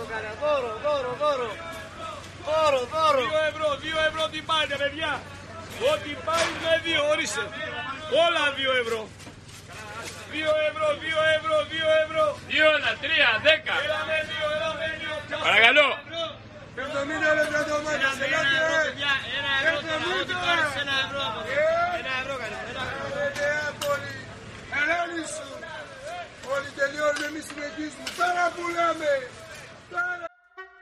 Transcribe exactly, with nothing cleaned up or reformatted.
Δώρο, δώρο, δώρο. Δώρο, δώρο. δύο ευρώ, δύο ευρώ τι πάτε παιδιά. Ό,τι πάει με δύο, ορίστε. Όλα δύο ευρώ. δύο ευρώ, δύο ευρώ, δύο ευρώ. δύο, ένα, τρία, δέκα. Έλα με δύο, έλα με δύο. Παρακαλώ. εβδομήντα λεπτά το μάτι. Ένα ευρώ, παιδιά. Ένα ευρώ τώρα. Ό,τι πάρεις ένα ευρώ. Ένα ευρώ κάνει. Ελένη σου. Όλοι τελειώνουμε, εμείς συνεχίζουμε. Τώρα πουλάμε.